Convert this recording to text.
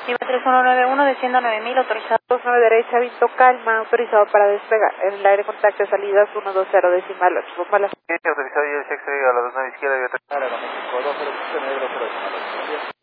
Lima 3191, desciendo a 9000, autorizado 29 derecha, visto calma, autorizado para despegar. En el aire contacto de salidas 120 decimal 8. Bombala. Autorizado y el sexo a la 29 izquierda y otra. Ahora, con México 205 negro 0.